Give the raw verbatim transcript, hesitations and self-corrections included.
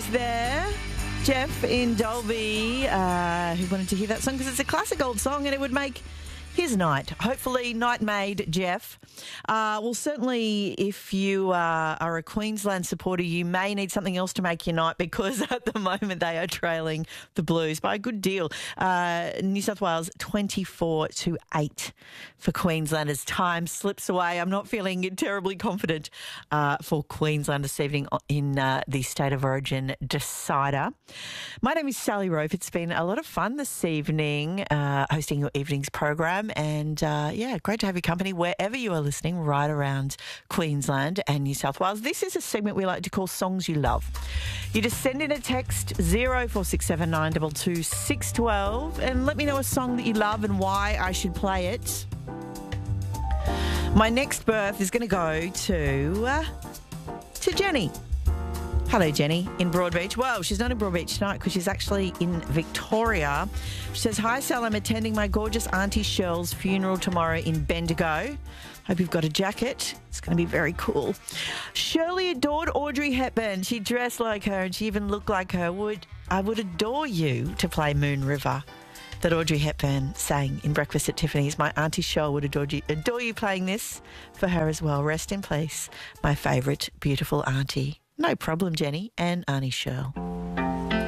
was there. Jeff in Dolby, uh, who wanted to hear that song because it's a classic old song and it would make his night. Hopefully, night made, Jeff. Uh, well, certainly, if you uh, are a Queensland supporter, you may need something else to make your night because at the moment they are trailing the Blues by a good deal. Uh, New South Wales twenty-four to eight for Queensland as time slips away. I'm not feeling terribly confident uh, for Queensland this evening in uh, the State of Origin decider. My name is Sally Rope. It's been a lot of fun this evening uh, hosting your evening's program. And, uh, yeah, great to have your company wherever you are listening right around Queensland and New South Wales. This is a segment we like to call Songs You Love. You just send in a text, zero four six seven nine two two six one two, and let me know a song that you love and why I should play it. My next birth is going to go to, uh, to Jenny. Hello, Jenny, in Broadbeach. Well, she's not in Broadbeach tonight because she's actually in Victoria. She says, hi, Sal, I'm attending my gorgeous Auntie Shirl's funeral tomorrow in Bendigo. Hope you've got a jacket. It's going to be very cool. Shirley adored Audrey Hepburn. She dressed like her and she even looked like her. Would I would adore you to play Moon River that Audrey Hepburn sang in Breakfast at Tiffany's. My Auntie Shirl would adore you, adore you playing this for her as well. Rest in peace, my favourite beautiful auntie. No problem, Jenny and Auntie Shirl.